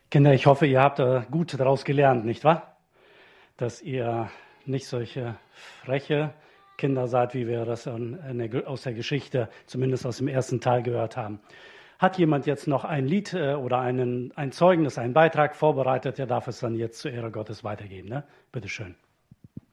Kinder, ich hoffe, ihr habt gut daraus gelernt, nicht wahr? Dass ihr nicht solche freche Kinder seid, wie wir das aus der Geschichte, zumindest aus dem ersten Teil gehört haben. Hat jemand jetzt noch ein Lied oder ein Zeugnis, einen Beitrag vorbereitet, der darf es dann jetzt zur Ehre Gottes weitergeben. Ne? Bitte schön.